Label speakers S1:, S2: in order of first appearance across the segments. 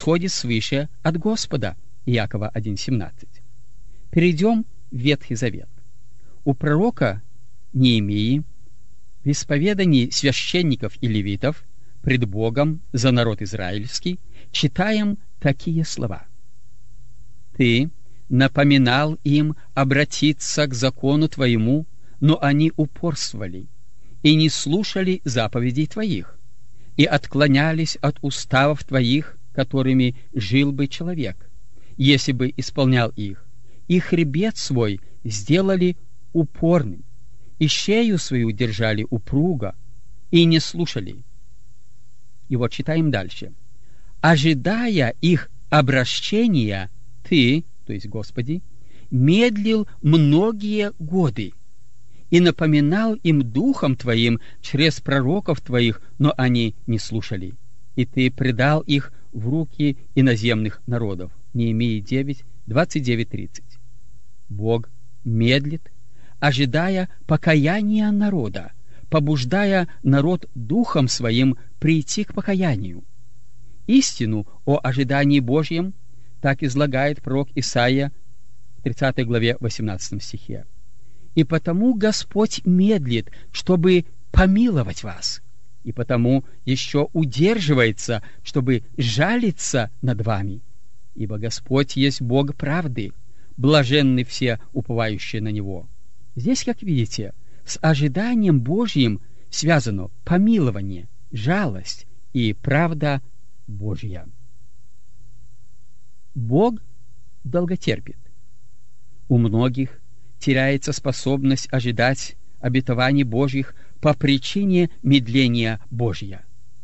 S1: исходит свыше от Господа. Иакова 1:17. Перейдем в Ветхий Завет. У пророка Неемии в исповедании священников и левитов пред Богом за народ израильский читаем такие слова. «Ты напоминал им обратиться к закону Твоему, но они упорствовали и не слушали заповедей Твоих, и отклонялись от уставов Твоих, которыми жил бы человек, если бы исполнял их, и хребет свой сделали упорным, и шею свою держали упруго, и не слушали». И вот читаем дальше. «Ожидая их обращения, Ты, то есть Господи, медлил многие годы и напоминал им духом Твоим через пророков Твоих, но они не слушали. И Ты предал их в руки иноземных народов». Неемии 9, 29-30. Бог медлит, ожидая покаяния народа, побуждая народ духом своим прийти к покаянию. Истину о ожидании Божьем так излагает пророк Исаия в 30 главе 18 стихе. «И потому Господь медлит, чтобы помиловать вас, и потому еще удерживается, чтобы жалиться над вами. Ибо Господь есть Бог правды, блаженны все, уповающие на Него». Здесь, как видите, с ожиданием Божьим связано помилование, жалость и правда Божья. Бог долготерпит. У многих теряется способность ожидать обетований Божьих по причине медления Божья.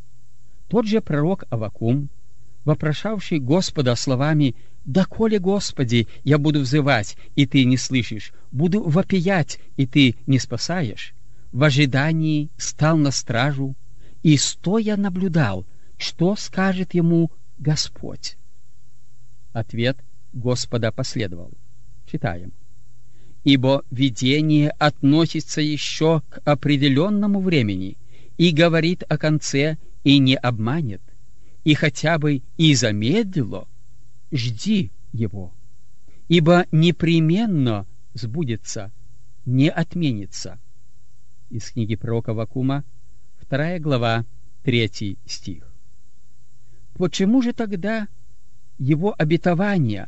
S1: Тот же пророк Аввакум, вопрошавший Господа словами: «Доколе, Господи, я буду взывать, и Ты не слышишь, буду вопиять, и Ты не спасаешь», в ожидании стал на стражу и стоя наблюдал, что скажет ему Господь. Ответ Господа последовал. Читаем. «Ибо видение относится еще к определенному времени и говорит о конце, и не обманет, и хотя бы и замедлило, жди его, ибо непременно сбудется, не отменится». Из книги пророка Аввакума, 2 глава, 3 стих. Почему же тогда его обетования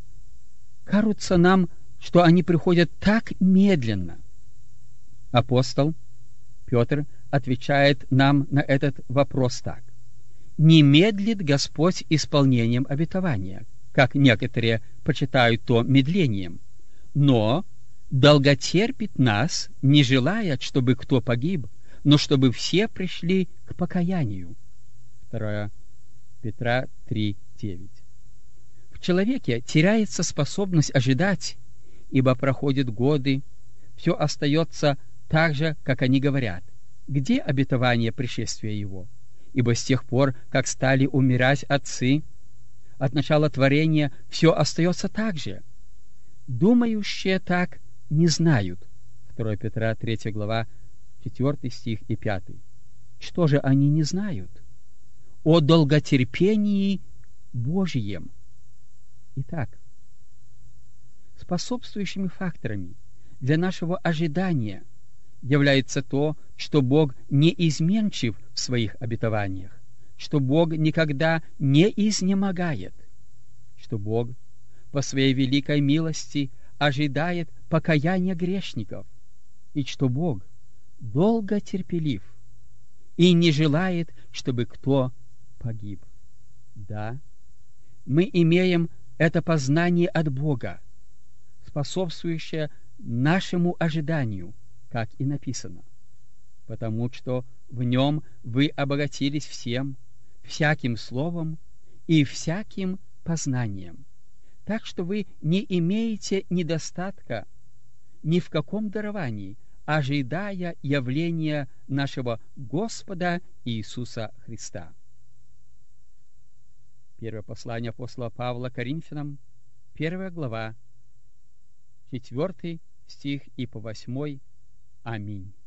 S1: кажутся нам, что они приходят так медленно? Апостол Петр отвечает нам на этот вопрос так. «Не медлит Господь исполнением обетования, как некоторые почитают то медлением, но долготерпит нас, не желая, чтобы кто погиб, но чтобы все пришли к покаянию». 2 Петра 3:9. В человеке теряется способность ожидать, ибо проходят годы, все остается так же, как они говорят. Где обетование пришествия его? Ибо с тех пор, как стали умирать отцы, от начала творения все остается так же. Думающие так не знают. 2 Петра 3 глава, 4 стих и 5. Что же они не знают? О долготерпении Божьем. Итак, способствующими факторами для нашего ожидания является то, что Бог не изменчив в своих обетованиях, что Бог никогда не изнемогает, что Бог по своей великой милости ожидает покаяния грешников, и что Бог долго терпелив и не желает, чтобы кто погиб. Да, мы имеем это познание от Бога, способствующее нашему ожиданию, как и написано, потому что в нем вы обогатились всем, всяким словом и всяким познанием, так что вы не имеете недостатка ни в каком даровании, ожидая явления нашего Господа Иисуса Христа. Первое послание апостола Павла Коринфянам, 1 глава, 4 стих и по 8. Аминь.